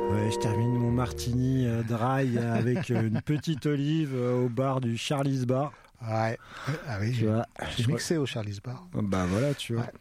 Ouais, je termine mon martini dry avec une petite olive au bar du Charlie's Bar. Ouais. Ah oui, j'ai mixé au Charlie's Bar. Bah voilà, tu vois.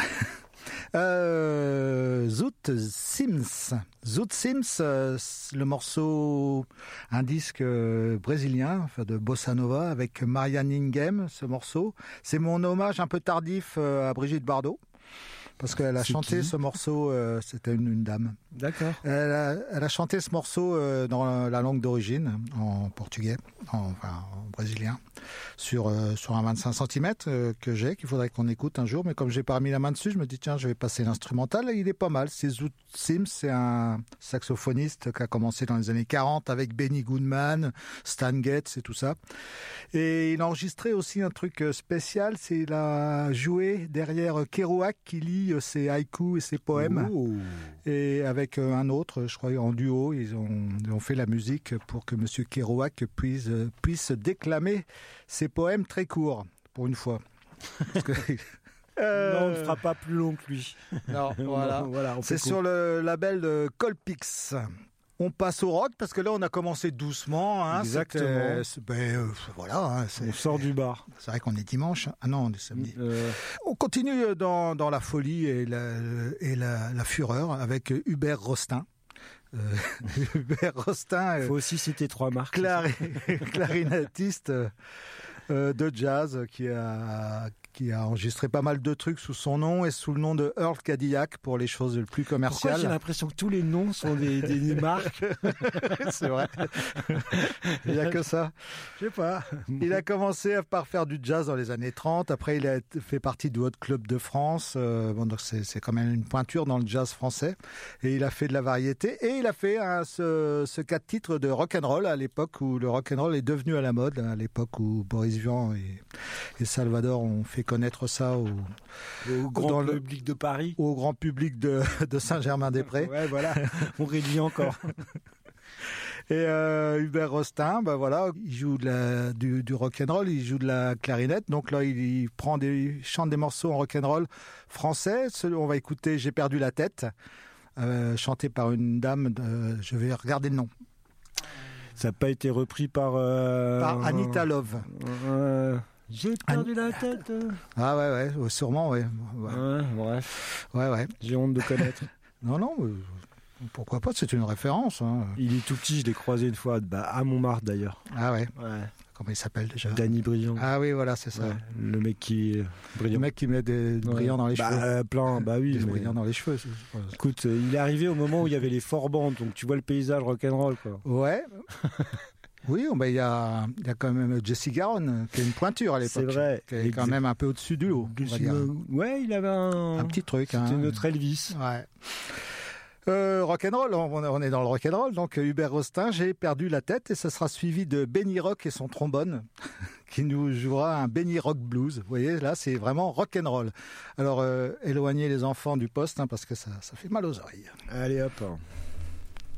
Ouais. Zoot Sims. Zoot Sims, le morceau, un disque brésilien, enfin de bossa nova avec Marianne Ingham, ce morceau. C'est mon hommage un peu tardif à Brigitte Bardot. Parce qu'elle a chanté ce morceau, c'était une dame. D'accord. Elle a chanté ce morceau dans la langue d'origine, en portugais, en brésilien, sur un 25 cm que j'ai, qu'il faudrait qu'on écoute un jour. Mais comme j'ai pas mis la main dessus, je me dis tiens, je vais passer l'instrumental. Et il est pas mal. C'est Zoot Sims, c'est un saxophoniste qui a commencé dans les années 40 avec Benny Goodman, Stan Getz et tout ça. Et il a enregistré aussi un truc spécial, c'est il a joué derrière Kerouac qui lit ses haïkus et ses poèmes. Ouh. Et avec un autre, je crois, en duo, ils ont fait la musique pour que Monsieur Kerouac puisse déclamer ses poèmes très courts, pour une fois. Parce que, Non, on ne fera pas plus long que lui. Non, voilà. Voilà, c'est sur le label de Colpix. On passe au rock parce que là on a commencé doucement. Hein, exactement. Voilà. Hein, on sort du bar. C'est vrai qu'on est dimanche. Ah non, on est samedi. On continue dans la folie et la fureur avec Hubert Rostin. Hubert Rostin. Il faut aussi citer 3 marques. Clarinettiste de jazz qui a enregistré pas mal de trucs sous son nom et sous le nom de Earl Cadillac pour les choses les plus commerciales. Pourquoi j'ai l'impression que tous les noms sont des marques? C'est vrai. Il n'y a que ça. Je sais pas. Il a commencé par faire du jazz dans les années 30. Après, il a fait partie du Hot Club de France. Donc c'est quand même une pointure dans le jazz français. Et il a fait de la variété. Et il a fait ce 4 titres de rock'n'roll à l'époque où le rock'n'roll est devenu à la mode. À l'époque où Boris Vian et Salvador ont fait connaître ça au grand public de Paris, au grand public de Saint-Germain-des-Prés. Ouais, voilà, on réduit encore. Et Hubert Rostin, voilà, il joue du rock'n'roll, il joue de la clarinette. Donc là, il chante des morceaux en rock'n'roll français. On va écouter J'ai perdu la tête, chanté par une dame. Je vais regarder le nom. Ça n'a pas été repris par Anita Love. J'ai perdu la tête. Ah ouais, sûrement, ouais. Bref. Ouais. J'ai honte de connaître. Non, pourquoi pas, c'est une référence. Hein. Il est tout petit, je l'ai croisé une fois, à Montmartre d'ailleurs. Ah ouais. Comment il s'appelle déjà? Danny Briand. Ah oui, voilà, c'est ça. Ouais, le mec qui brillant. Le mec qui met des brillants dans les cheveux. Oui. Des brillants dans les cheveux. Écoute, il est arrivé au moment où il y avait les four-bands, donc tu vois le paysage rock'n'roll, quoi. Ouais. Oui, il y a quand même Jesse Garonne, qui est une pointure à l'époque. C'est vrai. Qui est quand même un peu au-dessus du lot. Ouais, il avait un petit truc. C'était notre Elvis. Ouais. Rock'n'roll, on est dans le rock'n'roll, donc Hubert Rostin, J'ai perdu la tête, et ça sera suivi de Benny Rock et son trombone, qui nous jouera un Benny Rock Blues. Vous voyez, là, c'est vraiment rock'n'roll. Alors, éloignez les enfants du poste, parce que ça fait mal aux oreilles. Allez hop.